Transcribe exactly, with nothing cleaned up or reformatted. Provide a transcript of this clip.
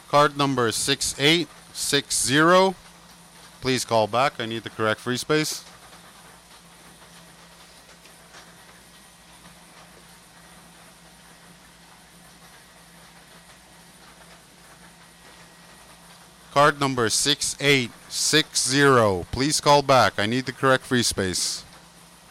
Card number six eight six zero. Please call back. I need the correct free space. Card number six eight six zero. Please call back. I need the correct free space.